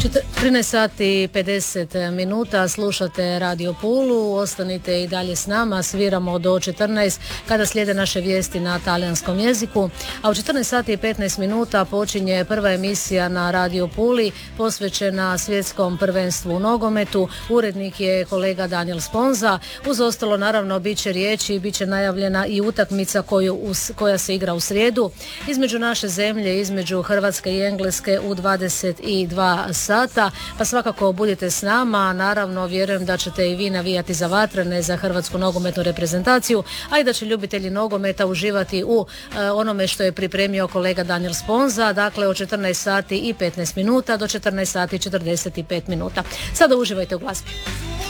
13 sati i 50 minuta, slušate Radio Pulu, ostanite i dalje s nama, sviramo do 14 kada slijede naše vijesti na talijanskom jeziku, a u 14 sati i 15 minuta počinje prva emisija na Radio Puli posvećena svjetskom prvenstvu u nogometu. Urednik je kolega Daniel Sponza. Uz ostalo naravno bit će riječi, bit će najavljena i utakmica koja se igra u srijedu između naše zemlje, između Hrvatske i Engleske u 22 sata, pa svakako budite s nama. Naravno vjerujem da ćete i vi navijati za Vatrene, za hrvatsku nogometnu reprezentaciju, a i da će ljubitelji nogometa uživati u onome što je pripremio kolega Daniel Sponza. Dakle od 14 sati i 15 minuta do 14 sati i 45 minuta. Sada uživajte u glazbi.